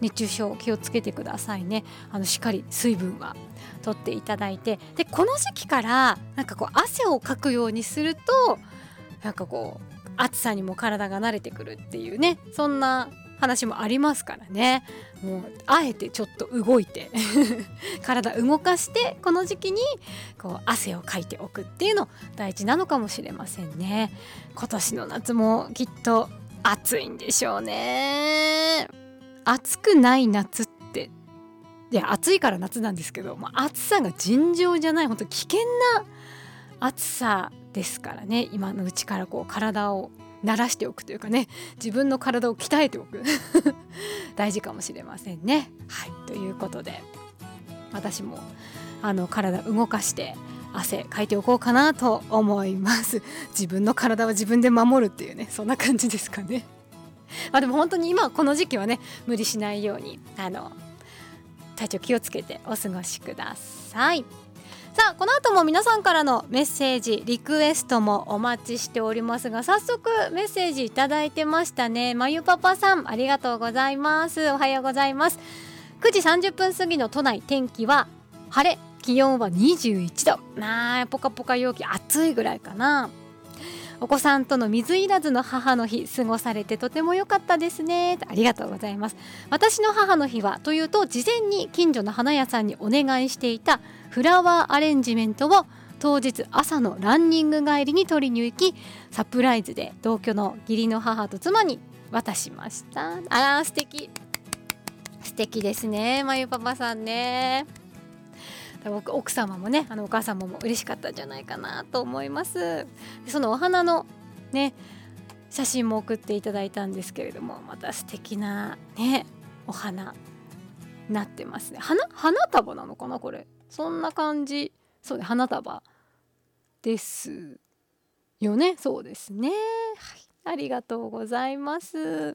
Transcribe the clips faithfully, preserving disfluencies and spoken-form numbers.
熱中症気をつけてくださいね。あのしっかり水分は取っていただいて、でこの時期からなんかこう汗をかくようにするとなんかこう暑さにも体が慣れてくるっていうね、そんな話もありますからね。もうあえてちょっと動いて体動かしてこの時期にこう汗をかいておくっていうの大事なのかもしれませんね。今年の夏もきっと暑いんでしょうね。暑くない夏っていや暑いから夏なんですけど、まあ、暑さが尋常じゃない本当危険な暑さですからね。今のうちからこう体を慣らしておくというかね、自分の体を鍛えておく大事かもしれませんね。はい、ということで私もあの体動かして汗かいておこうかなと思います。自分の体は自分で守るっていうね、そんな感じですかね。まあでも本当に今この時期はね無理しないようにあの体調気をつけてお過ごしください。さあこの後も皆さんからのメッセージリクエストもお待ちしておりますが、早速メッセージいただいてましたね。まゆパパさんありがとうございます。おはようございます。くじさんじゅっぷん過ぎの都内、天気は晴れ、気温はにじゅういちど、なあポカポカ陽気、暑いぐらいかな。お子さんとの水入らずの母の日過ごされてとても良かったですね。ありがとうございます。私の母の日はというと、事前に近所の花屋さんにお願いしていたフラワーアレンジメントを当日朝のランニング帰りに取りに行き、サプライズで同居の義理の母と妻に渡しました。あー素敵素敵ですね、まゆパパさんね。奥様もね、あのお母様も嬉しかったんじゃないかなと思います。でそのお花のね写真も送っていただいたんですけれども、また素敵なねお花なってますね。花花束なのかなこれ、そんな感じ。そうね、花束ですよね。そうですね、はい、ありがとうございます。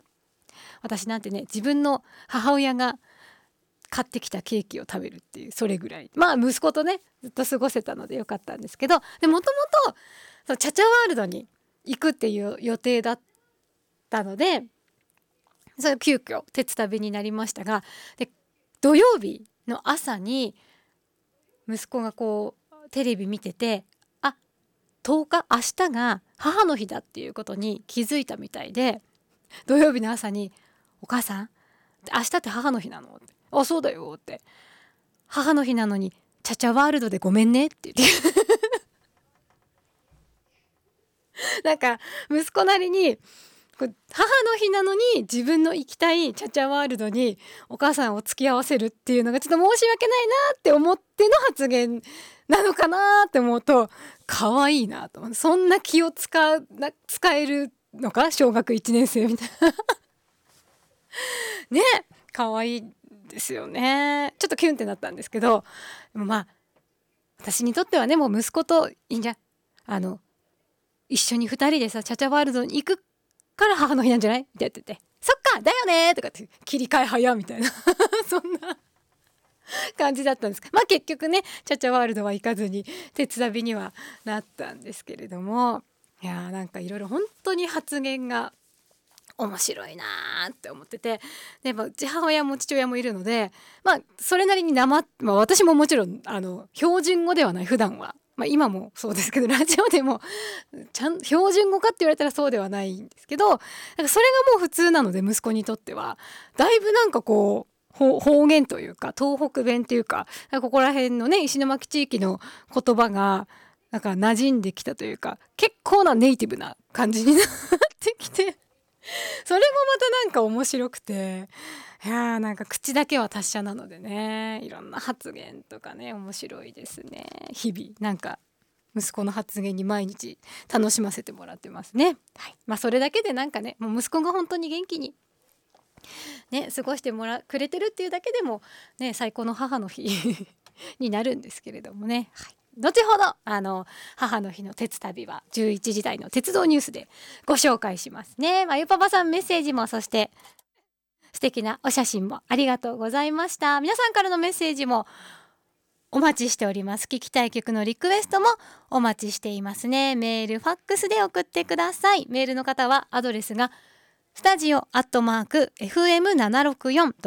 私なんてね、自分の母親が買ってきたケーキを食べるっていう、それぐらいまあ息子とねずっと過ごせたのでよかったんですけど、でもともとチャチャワールドに行くっていう予定だったので、それ急遽鉄旅になりましたが、で土曜日の朝に息子がこうテレビ見てて、あとおか明日が母の日だっていうことに気づいたみたいで、土曜日の朝にお母さん明日って母の日なのって、あそうだよって、母の日なのにチャチャワールドでごめんねって言ってなんか息子なりに母の日なのに自分の行きたいチャチャワールドにお母さんを付き合わせるっていうのがちょっと申し訳ないなって思っての発言なのかなって思うと、可愛いなと思う。そんな気を使うな使えるのか小学いちねん生みたいなね、可愛いですよね。ちょっとキュンってなったんですけど、でもまあ私にとってはね、もう息子といいんじゃあの一緒にふたりでさチャチャワールドに行くから母の日なんじゃないって言ってて、そっかだよねとかって切り替え早みたいなそんな感じだったんですけど、まあ結局ねチャチャワールドは行かずに鉄旅にはなったんですけれども、いやーなんかいろいろ本当に発言が面白いなーって思ってて、で、まあ、うち母親も父親もいるので、まあそれなりになま、まあ、私ももちろんあの標準語ではない普段は、まあ、今もそうですけどラジオでもちゃん標準語かって言われたらそうではないんですけど、なんかそれがもう普通なので息子にとってはだいぶなんかこう方言というか東北弁というか、ここら辺のね石巻地域の言葉がなんか馴染んできたというか、結構なネイティブな感じになってきてそれもまたなんか面白くて、いやーなんか口だけは達者なのでね、いろんな発言とかね面白いですね。日々なんか息子の発言に毎日楽しませてもらってますね。はい、まあそれだけでなんかね、もう息子が本当に元気にね過ごしてもらくれてるっていうだけでもね最高の母の日になるんですけれどもね。はい、後ほどあの母の日の鉄旅はじゅういちじ台の鉄道ニュースでご紹介しますね。まゆパパさんメッセージも、そして素敵なお写真もありがとうございました。皆さんからのメッセージもお待ちしております。聞きたい曲のリクエストもお待ちしていますね。メールファックスで送ってください。メールの方はアドレスがスタジオアットマーク エフエムななひゃくろくじゅうよん